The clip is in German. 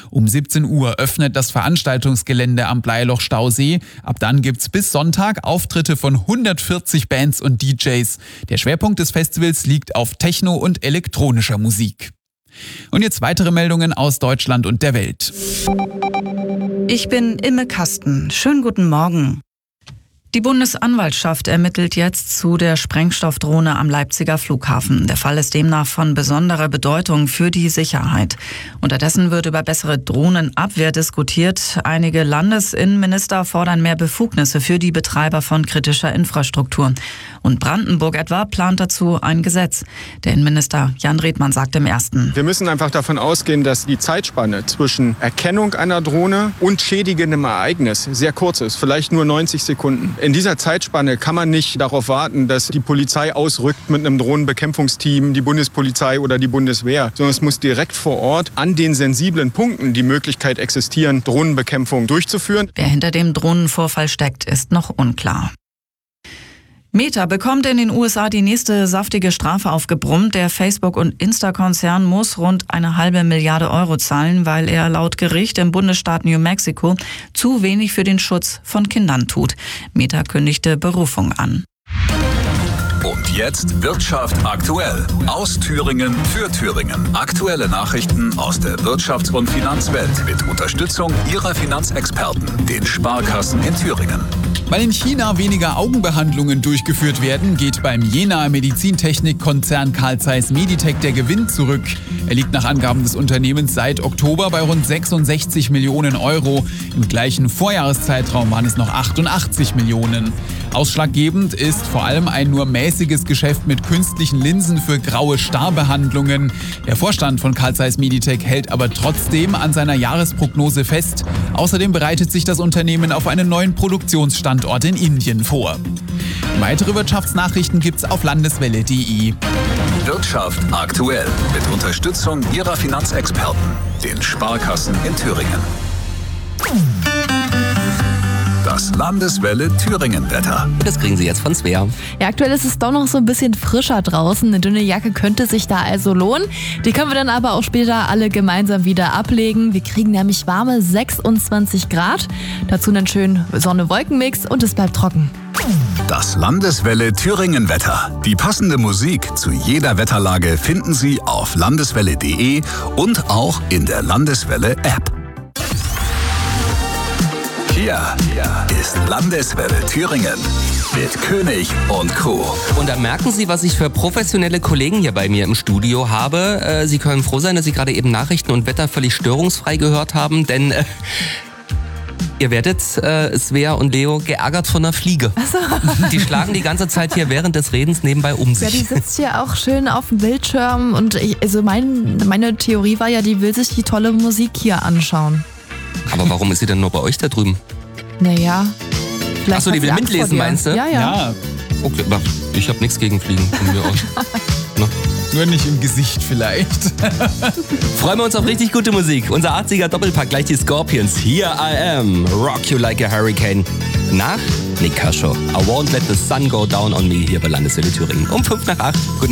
Um 17 Uhr öffnet das Veranstaltungsgelände am Bleiloch-Stausee. Ab dann gibt's bis Sonntag Auftritte von 140 Bands und DJs. Der Schwerpunkt des Festivals liegt auf Techno und elektronischer Musik. Und jetzt weitere Meldungen aus Deutschland und der Welt. Ich bin Imme Kasten. Schönen guten Morgen. Die Bundesanwaltschaft ermittelt jetzt zu der Sprengstoffdrohne am Leipziger Flughafen. Der Fall ist demnach von besonderer Bedeutung für die Sicherheit. Unterdessen wird über bessere Drohnenabwehr diskutiert. Einige Landesinnenminister fordern mehr Befugnisse für die Betreiber von kritischer Infrastruktur. Und Brandenburg etwa plant dazu ein Gesetz. Der Innenminister Jan Redmann sagt im Ersten: Wir müssen einfach davon ausgehen, dass die Zeitspanne zwischen Erkennung einer Drohne und schädigendem Ereignis sehr kurz ist, vielleicht nur 90 Sekunden. In dieser Zeitspanne kann man nicht darauf warten, dass die Polizei ausrückt mit einem Drohnenbekämpfungsteam, die Bundespolizei oder die Bundeswehr, sondern es muss direkt vor Ort an den sensiblen Punkten die Möglichkeit existieren, Drohnenbekämpfung durchzuführen. Wer hinter dem Drohnenvorfall steckt, ist noch unklar. Meta bekommt in den USA die nächste saftige Strafe aufgebrummt. Der Facebook- und Insta-Konzern muss rund 1,5 Milliarde Euro zahlen, weil er laut Gericht im Bundesstaat New Mexico zu wenig für den Schutz von Kindern tut. Meta kündigte Berufung an. Und jetzt Wirtschaft aktuell. Aus Thüringen für Thüringen. Aktuelle Nachrichten aus der Wirtschafts- und Finanzwelt mit Unterstützung Ihrer Finanzexperten, den Sparkassen in Thüringen. Weil in China weniger Augenbehandlungen durchgeführt werden, geht beim Jenaer Medizintechnikkonzern Carl Zeiss Meditec der Gewinn zurück. Er liegt nach Angaben des Unternehmens seit Oktober bei rund 66 Millionen Euro. Im gleichen Vorjahreszeitraum waren es noch 88 Millionen. Ausschlaggebend ist vor allem ein nur mäßiges Geschäft mit künstlichen Linsen für graue Starbehandlungen. Der Vorstand von Carl Zeiss Meditec hält aber trotzdem an seiner Jahresprognose fest. Außerdem bereitet sich das Unternehmen auf einen neuen Produktionsstandort in Indien vor. Weitere Wirtschaftsnachrichten gibt's auf landeswelle.de. Wirtschaft aktuell mit Unterstützung Ihrer Finanzexperten, den Sparkassen in Thüringen. Das Landeswelle Thüringen-Wetter. Das kriegen Sie jetzt von Svea. Ja, aktuell ist es doch noch so ein bisschen frischer draußen. Eine dünne Jacke könnte sich da also lohnen. Die können wir dann aber auch später alle gemeinsam wieder ablegen. Wir kriegen nämlich warme 26 Grad. Dazu einen schönen Sonne-Wolken-Mix und es bleibt trocken. Das Landeswelle Thüringen-Wetter. Die passende Musik zu jeder Wetterlage finden Sie auf landeswelle.de und auch in der Landeswelle-App. Hier ist Landeswelle Thüringen mit König und Co. Und da merken Sie, was ich für professionelle Kollegen hier bei mir im Studio habe. Sie können froh sein, dass Sie gerade eben Nachrichten und Wetter völlig störungsfrei gehört haben, denn ihr werdet, Svea und Leo, geärgert von einer Fliege. Ach so. Die schlagen die ganze Zeit hier während des Redens nebenbei um Ja, die sich. sitzt hier auch schön auf dem Bildschirm und meine Theorie war ja, die will sich die tolle Musik hier anschauen. Aber warum ist sie denn nur bei euch da drüben? Naja, vielleicht Achso, die hat will sie Angst vor mitlesen, dir. meinst du? Ja. Okay, aber ich habe nichts gegen Fliegen von mir aus. Ne? Nur nicht im Gesicht vielleicht. Freuen wir uns auf richtig gute Musik. Unser 80er Doppelpack, gleich die Scorpions. Here I am, rock you like a hurricane. Nach Nick Kershaw. I won't let the sun go down on me hier bei Landeswelle Thüringen. Um 7:55. Guten